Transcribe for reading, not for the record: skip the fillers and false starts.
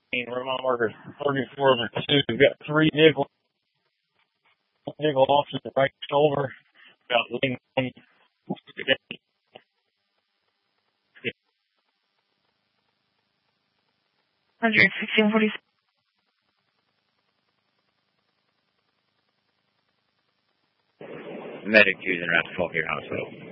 Roadmont marker 34 over 2. We've got 3 nickel off to the right shoulder. About lane 1. 1646. Medic using route 12 here, hospital.